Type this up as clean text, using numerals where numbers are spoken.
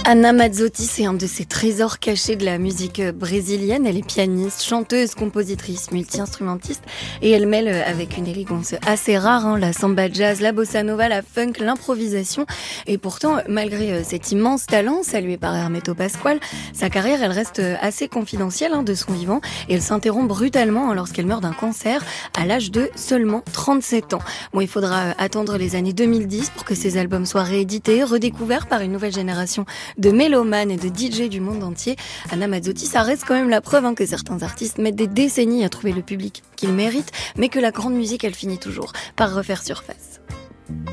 Anna Mazzotti, c'est un de ces trésors cachés de la musique brésilienne. Elle est pianiste, chanteuse, compositrice, multi-instrumentiste et elle mêle avec une élégance assez rare la samba jazz, la bossa nova, la funk, l'improvisation. Et pourtant, malgré cet immense talent salué par Hermeto Pascoal, sa carrière elle reste assez confidentielle de son vivant et elle s'interrompt brutalement lorsqu'elle meurt d'un cancer à l'âge de seulement 37 ans. Bon, il faudra attendre les années 2010 pour que ses albums soient réédités, redécouverts par une nouvelle génération de mélomanes et de DJ du monde entier. Anna Mazzotti, ça reste quand même la preuve que certains artistes mettent des décennies à trouver le public qu'ils méritent, mais que la grande musique, elle finit toujours par refaire surface.